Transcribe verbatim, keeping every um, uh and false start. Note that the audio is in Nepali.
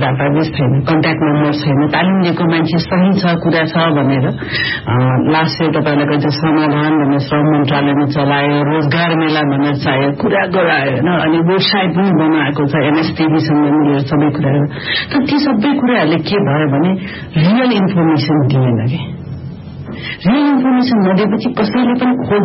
डाटाबेस छैन, कन्ट्याक्ट नम्बर छैन, तालिम लिएको मान्छे सही छ कुरा छ भनेर लास्ट इयर तपाईँलाई कहिले समाधान भनेर श्रम मन्त्रालयले चलायो, रोजगार मेला भनेर चाहियो, कुरा गरायो होइन, अनि वेबसाइट पनि बनाएको छ एनएसटिभीसँग मिलेर सबै कुराहरू। तर ती सबै कुराहरूले के भयो भने रियल इन्फर्मेसन दिएन कि रियल इन्फर्मेसन नदिएपछि कसैले पनि खोज